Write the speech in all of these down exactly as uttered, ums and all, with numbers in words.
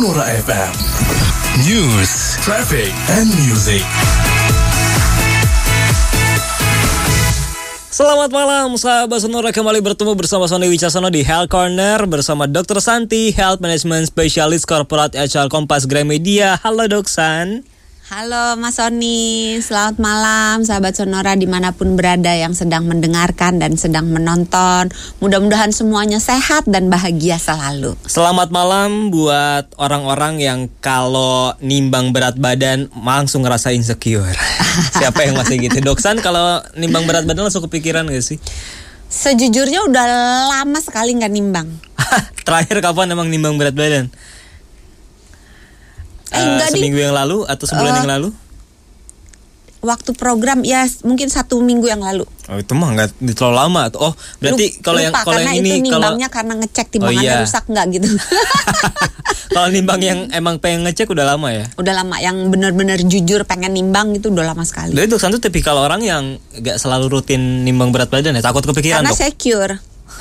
Sonora F M. News, traffic, and music. Selamat malam sahabat Sonora, kembali bertemu bersama Sony Wicaksono di Health Corner bersama dokter Santi, Health Management Specialist Corporate H R Kompas Gramedia. Halo Dok San. Halo Mas Sony, selamat malam sahabat Sonora dimanapun berada yang sedang mendengarkan dan sedang menonton. Mudah-mudahan semuanya sehat dan bahagia selalu. Selamat malam buat orang-orang yang kalau nimbang berat badan langsung ngerasa insecure. Siapa yang masih gitu? Dok San, kalau nimbang berat badan langsung kepikiran gak sih? Sejujurnya udah lama sekali gak nimbang. Terakhir kapan emang nimbang berat badan? Eh, uh, seminggu di, yang lalu atau sebulan uh, yang lalu? Waktu program ya mungkin satu minggu yang lalu. Oh itu mah nggak terlalu lama. Oh berarti kalau yang kalau yang ini itu nimbangnya kalau, karena ngecek timbangannya oh, iya. rusak nggak gitu. Kalau nimbang yang emang pengen ngecek udah lama ya? Udah lama, yang benar-benar jujur pengen nimbang itu udah lama sekali. Jadi Dok San tuh tipikal orang yang nggak selalu rutin nimbang berat badan ya, takut kepikiran. Karena Dok. secure.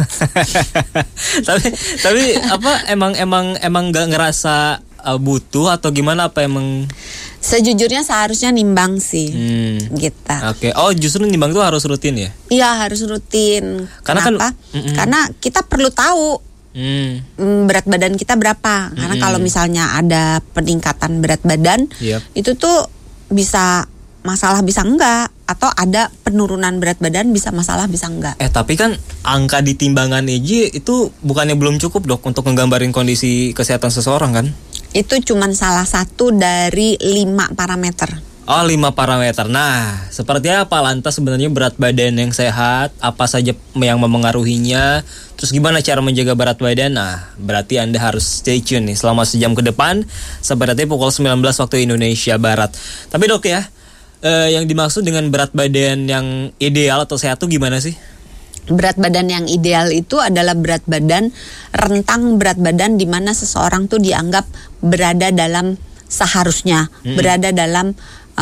tapi tapi apa emang emang emang nggak ngerasa Uh, butuh atau gimana, apa emang? Sejujurnya seharusnya nimbang sih, hmm. gitu. Oke, okay. Oh justru nimbang itu harus rutin ya? Iya harus rutin. Karena Kenapa? Kan, Karena kita perlu tahu hmm. berat badan kita berapa. Karena hmm. kalau misalnya ada peningkatan berat badan, yep. itu tuh bisa masalah bisa enggak, atau ada penurunan berat badan bisa masalah bisa enggak. Eh tapi kan angka di timbangan aja itu bukannya belum cukup Dok untuk menggambarin kondisi kesehatan seseorang kan? Itu cuman salah satu dari lima parameter. Oh lima parameter. Nah seperti apa lantas sebenarnya berat badan yang sehat? Apa saja yang memengaruhinya? Terus gimana cara menjaga berat badan? Nah berarti Anda harus stay tune nih selama sejam ke depan. Seperti pukul sembilan belas waktu Indonesia Barat. Tapi Dok ya, eh, yang dimaksud dengan berat badan yang ideal atau sehat itu gimana sih? Berat badan yang ideal itu adalah berat badan, rentang berat badan di mana seseorang tuh dianggap berada dalam seharusnya, hmm. berada dalam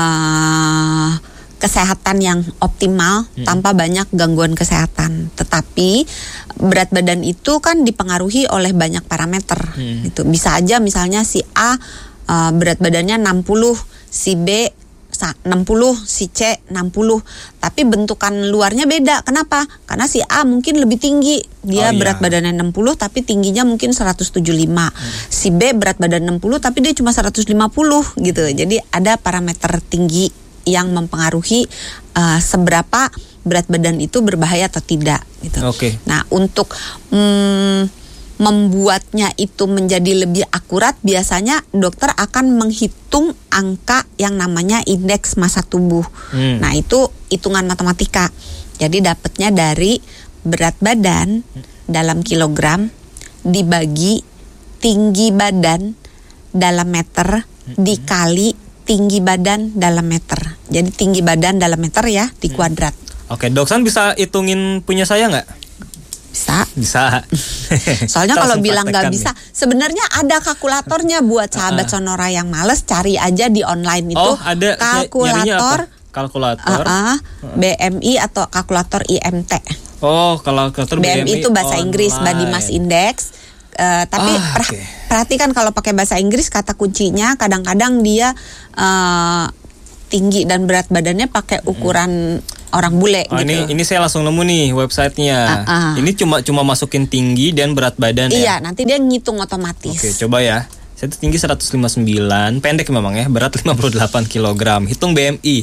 uh, kesehatan yang optimal hmm. tanpa banyak gangguan kesehatan. Tetapi berat badan itu kan dipengaruhi oleh banyak parameter. Hmm. Gitu. Bisa aja misalnya si A uh, berat badannya enam puluh, si B enam puluh, si C enam puluh, tapi bentukan luarnya beda. Kenapa? Karena si A mungkin lebih tinggi, dia oh, berat iya. badannya enam puluh tapi tingginya mungkin seratus tujuh puluh lima. Hmm. Si B berat badan enam puluh tapi dia cuma seratus lima puluh gitu. Jadi ada parameter tinggi yang mempengaruhi uh, seberapa berat badan itu berbahaya atau tidak gitu. Okay. Nah, untuk hmm, membuatnya itu menjadi lebih akurat, biasanya dokter akan menghitung angka yang namanya indeks massa tubuh. Hmm. Nah itu hitungan matematika. Jadi dapatnya dari berat badan dalam kilogram dibagi tinggi badan dalam meter dikali tinggi badan dalam meter. Jadi tinggi badan dalam meter ya di kuadrat. Oke, Dok San bisa hitungin punya saya nggak? Bisa. Bisa. Soalnya kalau bilang nggak bisa, sebenarnya ada kalkulatornya buat sahabat Sonora yang males, cari aja di online itu. Oh, ada kalkulator. Kalkulator. Uh-uh, B M I atau kalkulator I M T. Oh, kalkulator B M I. B M I itu bahasa online. Inggris, Body Mass Index. Uh, tapi oh, per- okay. perhatikan kalau pakai bahasa Inggris kata kuncinya kadang-kadang dia uh, tinggi dan berat badannya pakai ukuran hmm. orang bule oh, gitu. Ini ini saya langsung nemu nih websitenya. Uh-uh. Ini cuma cuma masukin tinggi dan berat badan iya, ya. nanti dia ngitung otomatis. Oke, coba ya. Saya tuh tinggi seratus lima puluh sembilan, pendek memang ya, berat lima puluh delapan kilogram. Hitung B M I.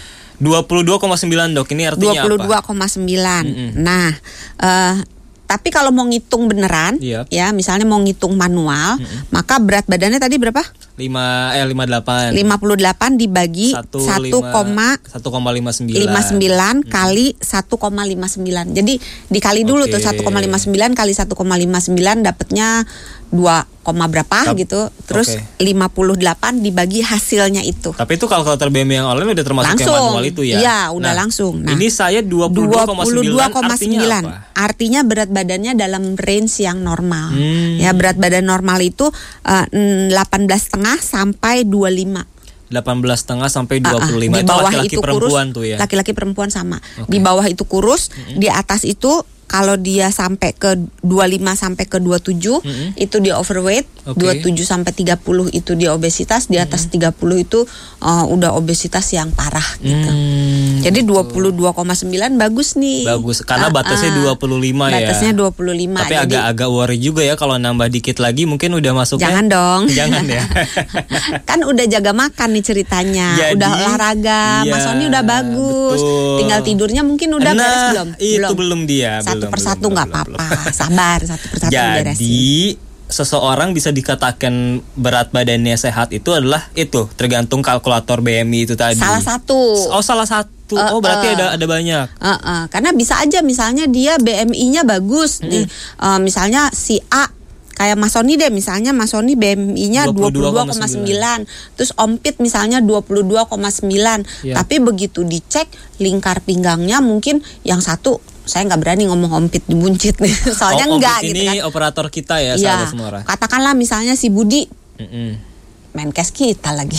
dua puluh dua koma sembilan Dok. Ini artinya apa? dua puluh dua koma sembilan. Mm-hmm. Nah, uh, tapi kalau mau ngitung beneran, yep. ya misalnya mau ngitung manual, mm-hmm. maka berat badannya tadi berapa? lima eh lima puluh delapan. lima puluh delapan dibagi satu koma lima sembilan hmm. kali satu koma lima sembilan. Jadi dikali dulu okay. tuh satu koma lima sembilan kali satu koma lima sembilan dapatnya dua koma berapa Tap, gitu. Terus okay. lima puluh delapan dibagi hasilnya itu. Tapi itu kalkulator B M I yang online udah termasuk langsung. Yang manual itu ya? Iya, udah nah, langsung. Nah, ini saya dua puluh dua koma sembilan. Artinya apa? Artinya berat badannya dalam range yang normal. Hmm. Ya, berat badan normal itu uh, delapan belas koma lima sampai dua puluh lima. delapan belas koma lima sampai dua puluh lima. Uh, uh, di bawah itu laki-laki itu perempuan kurus, tuh ya. Laki-laki perempuan sama. Okay. Di bawah itu kurus, mm-hmm. di atas itu kalau dia sampai ke dua puluh lima sampai ke dua puluh tujuh mm-hmm. itu dia overweight, okay. dua puluh tujuh sampai tiga puluh itu dia obesitas, di atas mm-hmm. tiga puluh itu uh, udah obesitas yang parah gitu. Mm, Jadi gitu. dua puluh dua koma sembilan bagus nih. Bagus karena batasnya uh, uh, dua puluh lima ya. Batasnya dua puluh lima. Tapi jadi, agak-agak worry juga ya kalau nambah dikit lagi mungkin udah masuknya. Jangan dong. Jangan ya. Kan udah jaga makan nih ceritanya. Jadi, udah olahraga, iya, Mas Sony udah bagus. Betul. Tinggal tidurnya mungkin udah nah, beres belum? Itu belum, belum dia. Satu belum, persatu nggak apa-apa. Sabar, satu persatu beresin. Jadi seseorang bisa dikatakan berat badannya sehat itu adalah itu tergantung kalkulator B M I itu tadi. Salah satu. Oh salah satu. Uh, oh berarti uh, ada ada banyak. Uh, uh. Karena bisa aja misalnya dia B M I-nya bagus mm. nih. Uh, misalnya si A kayak Mas Sony deh, misalnya Mas Sony B M I-nya dua puluh dua koma sembilan, terus Om Pit misalnya dua puluh dua koma sembilan. Yeah. Tapi begitu dicek lingkar pinggangnya mungkin yang satu, saya nggak berani ngomong Om Pit dibuncit nih, soalnya oh, enggak gitu kan. Ini operator kita ya, ya semua orang. Katakanlah misalnya si Budi, Mm-mm. Menkes kita lagi.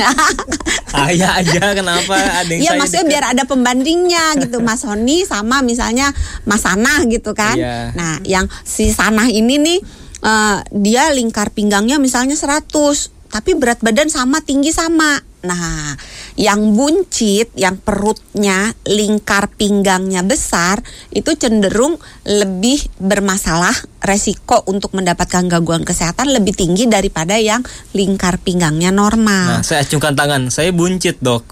Saya aja kenapa ada yang Iya dekat. maksudnya biar ada pembandingnya gitu, Mas Sony sama misalnya Mas Sanah gitu kan. Yeah. Nah yang si Sanah ini nih uh, dia lingkar pinggangnya misalnya seratus, tapi berat badan sama, tinggi sama. Nah, yang buncit, yang perutnya, lingkar pinggangnya besar, itu cenderung lebih bermasalah, resiko untuk mendapatkan gangguan kesehatan lebih tinggi daripada yang lingkar pinggangnya normal. Nah, saya acungkan tangan, saya buncit dok.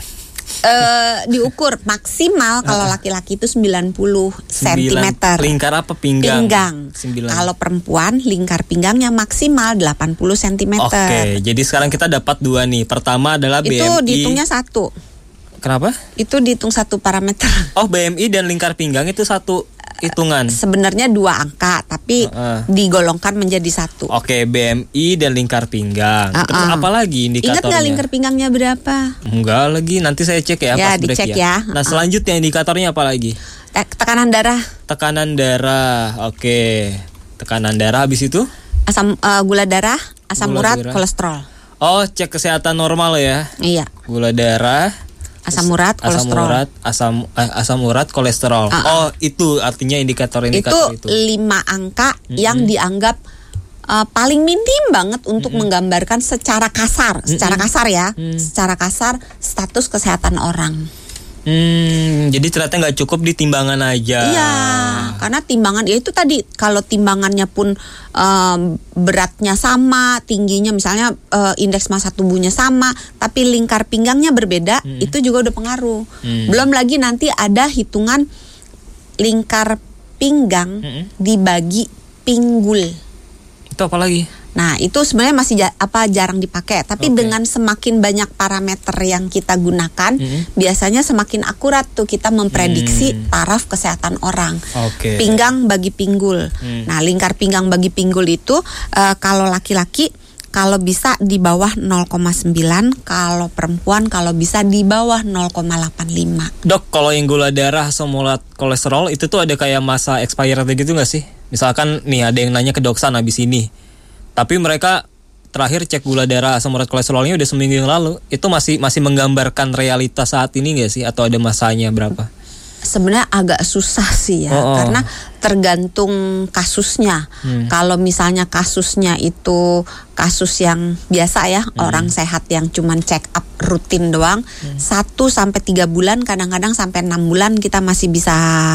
Uh, diukur maksimal kalau laki-laki itu sembilan puluh sentimeter. Lingkar apa pinggang? Pinggang. Kalau perempuan lingkar pinggangnya maksimal delapan puluh sentimeter. Oke, jadi sekarang kita dapat dua nih. Pertama adalah B M I. Itu dihitungnya satu. Kenapa? Itu dihitung satu parameter. Oh, B M I dan lingkar pinggang itu satu hitungan. Sebenarnya dua angka, tapi uh-uh. digolongkan menjadi satu. Oke, B M I dan lingkar pinggang. Uh-uh. Terus apa lagi indikatornya? Ingat nggak lingkar pinggangnya berapa? Enggak lagi, nanti saya cek ya, ya pas break dicek ya. ya. Nah, uh-uh. selanjutnya indikatornya apa lagi? Tekanan darah. Tekanan darah, oke. Tekanan darah habis itu? Asam uh, gula darah, asam gula urat, darah. kolesterol. Oh, cek kesehatan normal ya? Iya. Gula darah. Asam urat, kolesterol. Asam urat, asam eh, asam urat, kolesterol. Uh-uh. Oh, itu artinya indikator-indikator itu. Itu lima angka mm-hmm. yang dianggap uh, paling minim banget untuk mm-hmm. menggambarkan secara kasar, mm-hmm. secara kasar ya, mm-hmm. secara kasar status kesehatan orang. Hmm, jadi ternyata nggak cukup di timbangan aja. Iya, karena timbangan ya itu tadi kalau timbangannya pun um, beratnya sama, tingginya misalnya uh, indeks massa tubuhnya sama, tapi lingkar pinggangnya berbeda, hmm. itu juga udah pengaruh. Hmm. Belum lagi nanti ada hitungan lingkar pinggang hmm. dibagi pinggul. Itu apa lagi? Nah itu sebenarnya masih ja, apa jarang dipakai, tapi okay. dengan semakin banyak parameter yang kita gunakan, mm-hmm. biasanya semakin akurat tuh kita memprediksi mm. taraf kesehatan orang. Okay. Pinggang bagi pinggul. Mm. Nah lingkar pinggang bagi pinggul itu uh, kalau laki-laki kalau bisa di bawah nol koma sembilan, kalau perempuan kalau bisa di bawah nol koma delapan lima. Dok, kalau yang gula darah, asam urat, kolesterol itu tuh ada kayak masa expired gitu nggak sih? Misalkan nih ada yang nanya ke doksan habis ini. Tapi mereka terakhir cek gula darah, asam urat, kolesterolnya udah seminggu yang lalu. Itu masih masih menggambarkan realitas saat ini nggak sih? Atau ada masanya berapa? Sebenarnya agak susah sih ya, oh, oh. karena tergantung kasusnya. Hmm. Kalau misalnya kasusnya itu kasus yang biasa ya, hmm. orang sehat yang cuman check up rutin doang, hmm. satu sampai tiga bulan, kadang-kadang sampai enam bulan kita masih bisa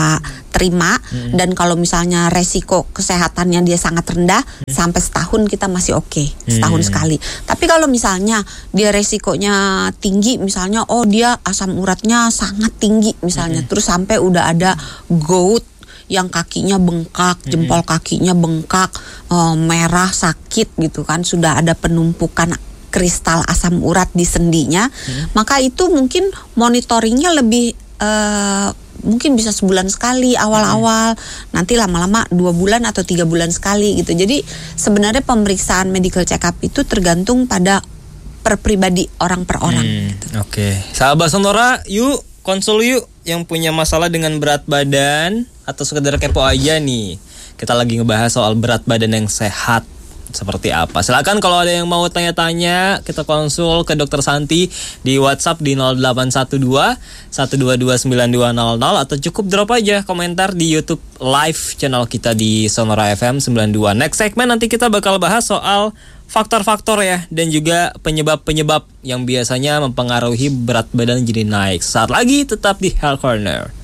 terima. Hmm. Dan kalau misalnya resiko kesehatannya dia sangat rendah, hmm. sampai setahun kita masih oke, okay, setahun hmm. sekali. Tapi kalau misalnya dia resikonya tinggi, misalnya oh dia asam uratnya sangat tinggi misalnya, hmm. terus sampai udah ada gout yang kakinya bengkak, jempol kakinya bengkak, uh, merah, sakit gitu kan, sudah ada penumpukan kristal asam urat di sendinya, hmm. maka itu mungkin monitoringnya lebih uh, mungkin bisa sebulan sekali awal-awal, hmm. nanti lama-lama dua bulan atau tiga bulan sekali gitu. Jadi sebenarnya pemeriksaan medical check up itu tergantung pada per pribadi orang per orang. Hmm, gitu. Oke, okay. Sahabat Sonora, yuk konsul yuk yang punya masalah dengan berat badan atau sekedar kepo aja nih. Kita lagi ngebahas soal berat badan yang sehat. seperti apa. Silakan kalau ada yang mau tanya-tanya, kita konsul ke Dokter Santi di WhatsApp di nol delapan satu dua satu dua dua sembilan dua nol nol atau cukup drop aja komentar di YouTube live channel kita di Sonora F M sembilan puluh dua. Next segmen nanti kita bakal bahas soal faktor-faktor ya dan juga penyebab-penyebab yang biasanya mempengaruhi berat badan jadi naik. Saat lagi tetap di Health Corner.